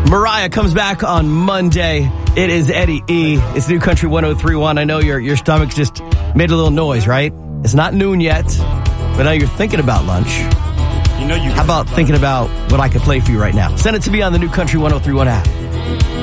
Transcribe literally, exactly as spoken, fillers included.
Mariah comes back on Monday. It is Eddie E. It's New Country one oh three point one. I know your your stomach just made a little noise, right? It's not noon yet, but now you're thinking about lunch. You know you. How about thinking about what I could play for you right now? Send it to me on the New Country one oh three point one app.